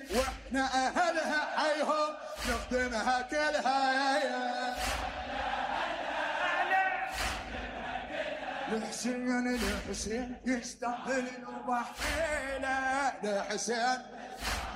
واحنا اهلها حيهم نخدمها كلها. الحسين يستاهل نضحينا لحسين.